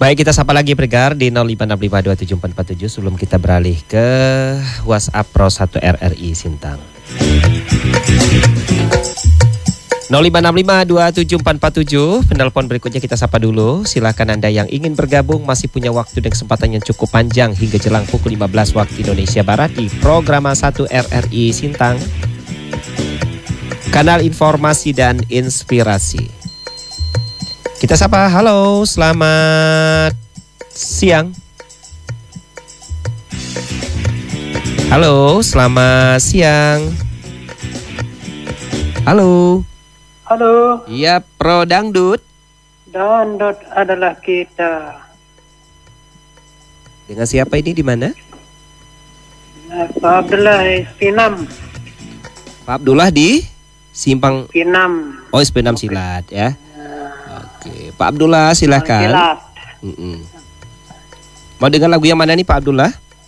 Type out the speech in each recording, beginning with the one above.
Baik, kita sapa lagi pendengar di 0565274447 sebelum kita beralih ke WhatsApp Pro 1 RRI Sintang. 0565274447, penelpon berikutnya kita sapa dulu. Silakan Anda yang ingin bergabung, masih punya waktu dan kesempatan yang cukup panjang hingga jelang pukul 15 waktu Indonesia Barat di program 1 RRI Sintang, kanal informasi dan inspirasi. Kita sapa, halo, selamat siang. Halo, selamat siang. Halo. Halo. Iya, Pro Dangdut. Dangdut adalah kita. Dengan siapa ini, di mana? Pak Abdullah SP6. Pak Abdullah di Simpang SP6. Oh, SP6 Silat ya. Oke, Pak Abdullah silakan. Silat. Mau dengar lagu yang mana nih Pak Abdullah?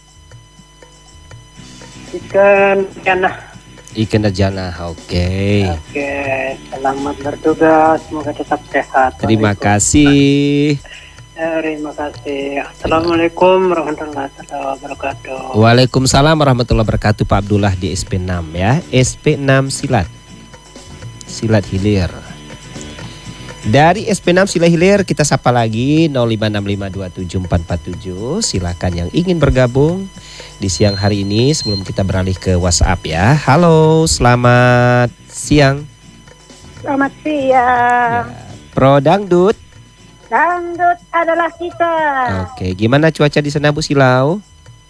Ikan Jannah. Ikan Jannah, oke. Oke, selamat bertugas, semoga tetap sehat. Terima kasih. Terima kasih. Assalamualaikum warahmatullahi wabarakatuh. Waalaikumsalam warahmatullahi wabarakatuh Pak Abdullah di SP6 ya. SP6 Silat. Silat Hilir. Dari SP6 Silat Hilir kita sapa lagi 0565274447. Silakan yang ingin bergabung di siang hari ini sebelum kita beralih ke WhatsApp ya. Halo, selamat siang. Selamat siang. Ya, Pro Dangdut. Dangdut adalah kita. Oke, gimana cuaca di sana Bu Silau?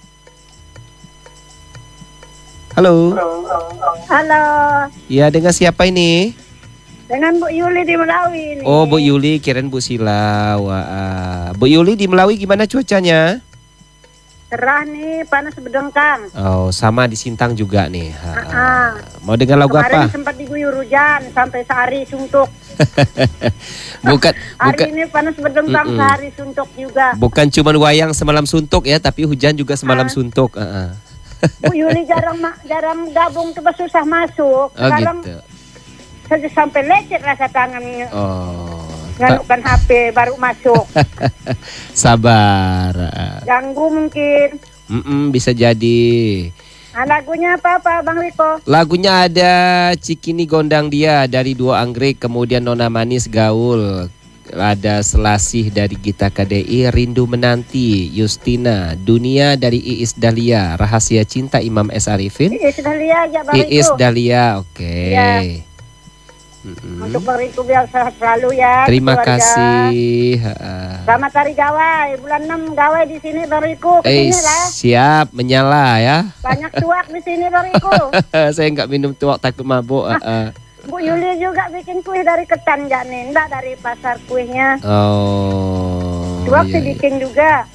Halo. Halo. Ya, dengan siapa ini? Dengan Bu Yuli di Melawi ini. Oh, Bu Yuli, kirain Bu Silau. Bu Yuli di Melawi gimana cuacanya? Cerah nih, panas berdengkang. Oh, sama di Sintang juga nih. Mau dengar lagu Kemarin apa? sempat diguyur hujan sampai sehari suntuk. bukan Hari ini panas berdengkang sehari suntuk juga. Bukan cuma wayang semalam suntuk ya, tapi hujan juga semalam suntuk. Bu Yuli jarang gabung tuh susah masuk. Oh Sekarang gitu. sampai lecet rasa tangannya. Oh. Nganukan HP baru masuk. Sabar. Ganggu mungkin. Bisa jadi. Nah, lagunya apa Bang Riko? Lagunya ada Cikini Gondang Dia dari Duo Anggrek, kemudian Nona Manis Gaul, ada Selasih dari Gita KDI, Rindu Menanti, Justina, Dunia dari Iis Dahlia, Rahasia Cinta Imam S. Arifin. Iis Dahlia aja Bang Riko. Iis Dahlia, oke. Ya. Untuk Bang Riko biar sehat selalu ya. Terima keluarga. kasih. Selamat hari gawai, bulan 6 gawai di sini Bang Riko. Kesini lah. Siap, menyala ya. Banyak tuak di sini Bang Riko. Saya nggak minum tuak takut mabuk. Bu Yuli juga bikin kue dari ketan Janin, enggak dari pasar kuenya. Oh. Tuak iya, sih bikin juga.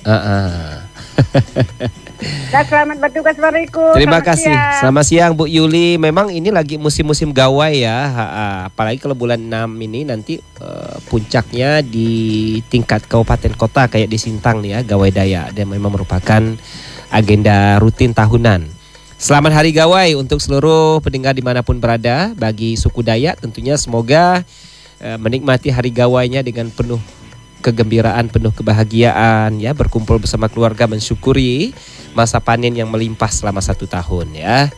Dan selamat bertugas Bang Riko. Terima Selamat kasih. siang. Selamat siang Bu Yuli. Memang ini lagi musim-musim gawai ya. Apalagi kalau bulan 6 ini nanti puncaknya di tingkat kabupaten kota kayak di Sintang nih ya, gawai Dayak, dan memang merupakan agenda rutin tahunan. Selamat Hari Gawai untuk seluruh pendengar dimanapun berada. Bagi suku Dayak tentunya semoga menikmati Hari Gawainya dengan penuh kegembiraan, penuh kebahagiaan ya, berkumpul bersama keluarga mensyukuri masa panen yang melimpah selama 1 tahun ya.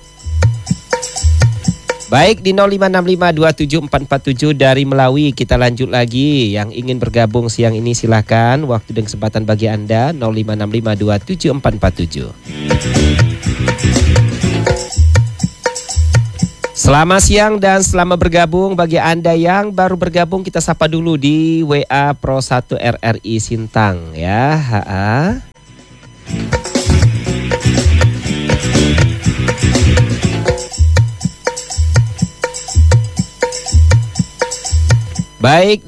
Baik, di 0565274447 dari Melawi kita lanjut lagi. Yang ingin bergabung siang ini silakan, waktu dan kesempatan bagi Anda 0565274447. Selamat siang dan selamat bergabung. Bagi Anda yang baru bergabung, kita sapa dulu di WA Pro 1 RRI Sintang ya. Baik,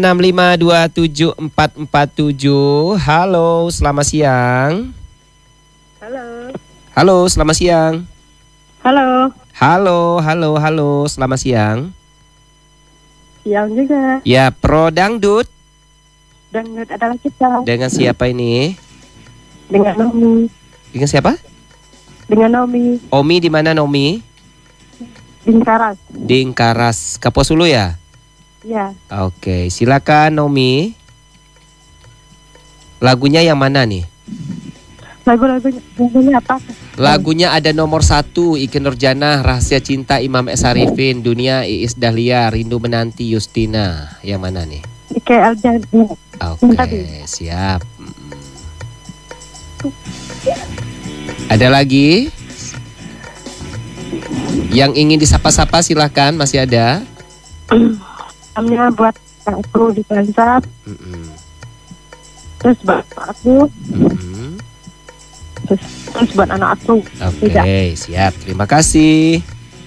0565274447. Halo, selamat siang. Halo. Halo, selamat siang. Halo. Halo, selamat siang. Siang juga. Ya, Pro Dangdut. Dangdut adalah kita. Dengan siapa ini? Dengan Nomi. Dengan siapa? Dengan Nomi. Omi di mana Nomi? Di Karas. Di Ingkaras, Kaposulu ya? Ya. Oke, silakan Nomi. Lagunya yang mana nih? Lagunya apa? Lagunya ada nomor 1 Ikke Nurjanah, Rahasia Cinta Imam S. Arifin, Dunia Iis Dahlia, Rindu Menanti Yustina. Yang mana nih? Ike Aljani. Oke, siap. Ada lagi? Yang ingin disapa-sapa silahkan, masih ada. Salamnya buat aku di Bansap. Terus buat aku. Terus buat anak aku. Oke, siap. Terima kasih.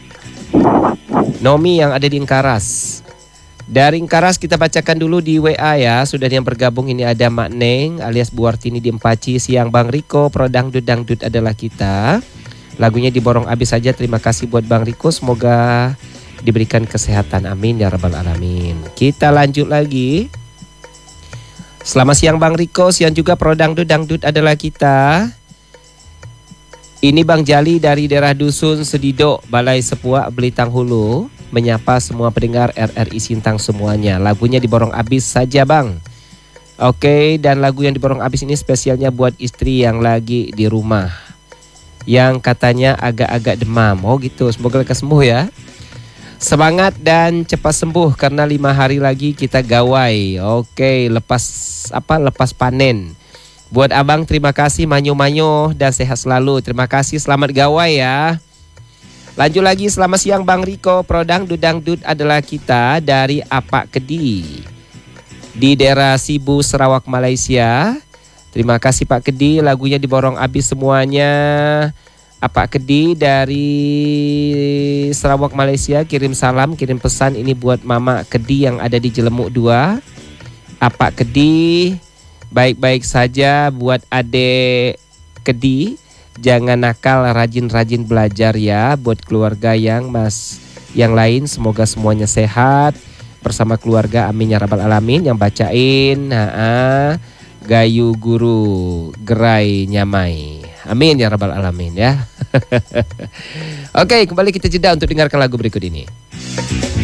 Nomi yang ada di Ingkaras. Dari Ingkaras kita bacakan dulu di WA ya. Sudah yang bergabung ini ada Mak Neng alias Bu Artini di Empaci. Siang Bang Riko, Pro Dangdut adalah kita. Lagunya diborong abis saja. Terima kasih buat Bang Riko. Semoga diberikan kesehatan. Amin ya rabbal alamin. Kita lanjut lagi. Selamat siang Bang Riko. Siang juga Pro Dangdut adalah kita. Ini Bang Jali dari daerah Dusun Sedido, Balai Sepuak, Belitang Hulu, menyapa semua pendengar RRI Sintang semuanya. Lagunya diborong abis saja Bang. Oke, dan lagu yang diborong abis ini spesialnya buat istri yang lagi di rumah, yang katanya agak-agak demam. Oh gitu, semoga lekas sembuh ya. Semangat dan cepat sembuh karena 5 hari lagi kita gawai. Oke, lepas panen. Buat abang terima kasih manyo-manyo dan sehat selalu. Terima kasih, selamat gawai ya. Lanjut lagi, selamat siang Bang Riko. Pro Dangdut adalah kita dari Apak Kedi di daerah Sibu, Sarawak, Malaysia. Terima kasih Pak Kedi, lagunya diborong abis semuanya. Apak Kedi dari Sarawak, Malaysia, kirim salam, kirim pesan ini buat Mama Kedi yang ada di Jelemuk 2. Apak Kedi, baik-baik saja buat Adek Kedi. Jangan nakal, rajin-rajin belajar ya. Buat keluarga yang lain, semoga semuanya sehat bersama keluarga. Amin ya rabbal alamin. Yang bacain Gayu Guru Gerai Nyamai. Amin ya rabbal alamin ya. Oke, kembali kita jeda untuk dengarkan lagu berikut ini.